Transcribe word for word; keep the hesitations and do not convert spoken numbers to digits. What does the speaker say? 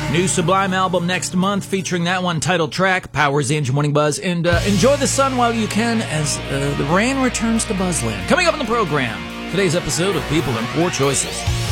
New Sublime album next month featuring that one title track, Powers the Engine Morning Buzz, and uh, enjoy the sun while you can as uh, the rain returns to Buzzland. Coming up on the program, today's episode of People and Poor Choices.